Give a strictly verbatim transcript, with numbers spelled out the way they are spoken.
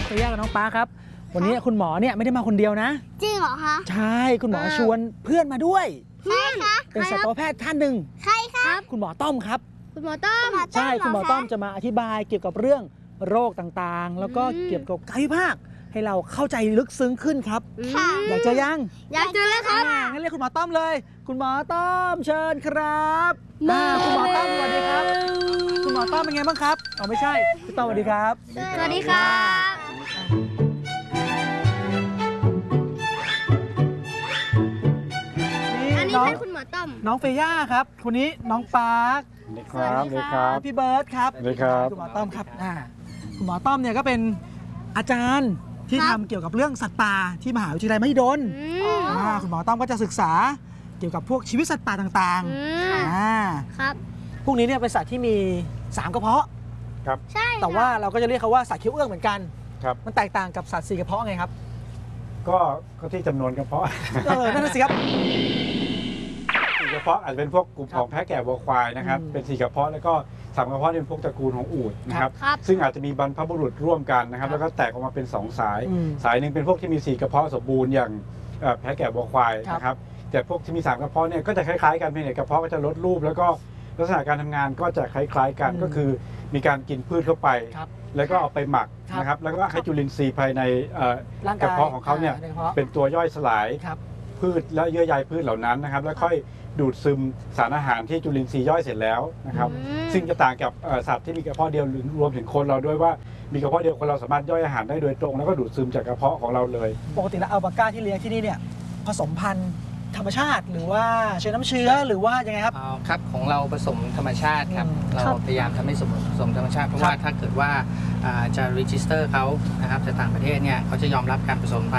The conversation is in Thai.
เฟย่ากับน้องป้าครับวันนี้คุณหมอเนี่ยไม่ได้มาคนเดียวนะจริงเหรอคะใช่คุณหมอชวนเพื่อนมาด้วยใครคะเป็นสัตวแพทย์ท่านหนึ่งใครคะคุณหมอต้อมครับคุณหมอต้อมใช่คุณหมอต้อมจะมาอธิบายเกี่ยวกับเรื่องโรคต่างๆแล้วก็เกี่ยวกับกายภาคให้เราเข้าใจลึกซึ้งขึ้นครับอยากเจอยังอยากเจอแล้วครับงั้นเรียกคุณหมอต้อมเลยคุณหมอต้อมเชิญครับคุณหมอต้อมสวัสดีครับคุณหมอต้อมเป็นไงบ้างครับอ๋อไม่ใช่คุณต้อมสวัสดีครับสวัสดีครับอันนี้เป็นคุณหมอต้อมน้องเฟย่าครับคนนี้น้องปาร์คสวัสดีครับพี่เบิร์ดครับสวัสดีครับคุณหมอต้อมครับคุณหมอต้อมเนี่ยก็เป็นอาจารย์ที่ทำเกี่ยวกับเรื่องสัตว์ป่าที่มหาวิทยาลัยมหิดลคุณหมอต้อมก็จะศึกษาเกี่ยวกับพวกชีวิตสัตว์ป่าต่างๆครับพวกนี้เนี่ยเป็นสัตว์ที่มีสามกระเพาะครับใช่แต่ว่าเราก็จะเรียกเขาว่าสัตว์เคี้ยวเอื้องเหมือนกันครับมันแตกต่างกับสัตว์สี่กระเพาะไงครับก็ก็ที่จำนวนกระเพาะเออนั่นสิครับสี่กระเพาะอาจจะเป็นพวกกลุ่มของแพะแกะวัวควายนะครับเป็นสี่กระเพาะแล้วก็สามกระเพาะเป็นพวกตระกูลของอูฐนะครับซึ่งอาจจะมีบรรพบุรุษร่วมกันนะครับแล้วก็แตกออกมาเป็นสองสายสายหนึ่งเป็นพวกที่มีสี่กระเพาะสมบูรณ์อย่างแพะแกะวัวควายนะครับแต่พวกที่มีสามกระเพาะเนี่ยก็จะคล้ายๆกันเพียงแต่กระเพาะก็จะลดรูปแล้วก็ลักษณะการทำงานก็จะคล้ายๆกันก็คือมีการกินพืชเข้าไปแล้วก็เอาไปหมักนะครับแล้วก็ให้จุลินทรีย์ภายในกระเพาะของเขาเนี่ยเป็นตัวย่อยสลายพืชและเยื่อใยพืชเหล่านั้นนะครับแล้วค่อยดูดซึมสารอาหารที่จุลินทรีย์ย่อยเสร็จแล้วนะครับซึ่งจะต่างกับสัตว์ที่มีกระเพาะเดียวรวมถึงคนเราด้วยว่ามีกระเพาะเดียวคนเราสามารถย่อยอาหารได้โดยตรงแล้วก็ดูดซึมจากกระเพาะของเราเลยปกติแล้วอัลปาก้าที่เลี้ยงที่นี่เนี่ยผสมพันธุ์ธรรมชาติหรือว่าเชื้อน้ำเชื้อหรือว่ายังไงครับครับของเราผสมธรรมชาติครับเราพยายามทำให้ผสมธรรมชาติเพราะว่าถ้าเกิดว่าจะรีจิสเตอร์เขานะครับจากต่างประเทศเนี่ยเขาจะยอมรับการผสมพันธุ์